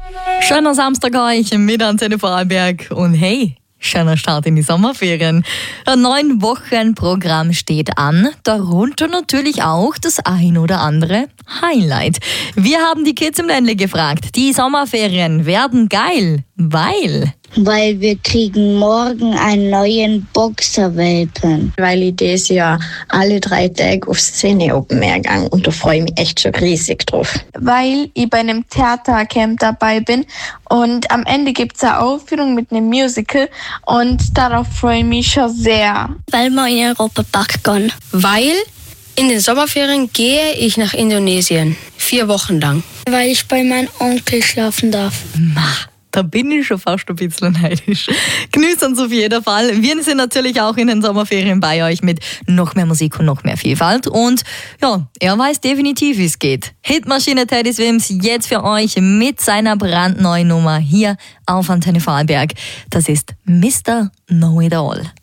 Schöner Samstag euch mit Antenne Vorarlberg und hey, schöner Start in die Sommerferien. Ein 9-Wochen-Programm steht an, darunter natürlich auch das ein oder andere Highlight. Wir haben die Kids im Ländle gefragt, die Sommerferien werden geil, weil wir kriegen morgen einen neuen Boxerwelpen. Weil ich dieses Jahr alle 3 Tage aufs Szene Open Air gegangen und da freue ich mich echt schon riesig drauf. Weil ich bei einem Theatercamp dabei bin und am Ende gibt es eine Aufführung mit einem Musical und darauf freue ich mich schon sehr. Weil wir in den Europapark gehen. Weil in den Sommerferien gehe ich nach Indonesien, 4 Wochen lang. Weil ich bei meinem Onkel schlafen darf. Da bin ich schon fast ein bisschen neidisch. Genießt uns auf jeden Fall. Wir sind natürlich auch in den Sommerferien bei euch mit noch mehr Musik und noch mehr Vielfalt. Und ja, er weiß definitiv, wie es geht. Hitmaschine Teddy Swims jetzt für euch mit seiner brandneuen Nummer hier auf Antenne Vorarlberg. Das ist Mr. Know It All.